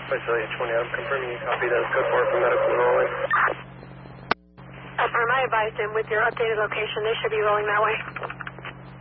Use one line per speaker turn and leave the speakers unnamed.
Facility 20, I'm confirming you copy that. Code 4 for medical rolling.
Per my advice, and with your updated location, they should be rolling that way.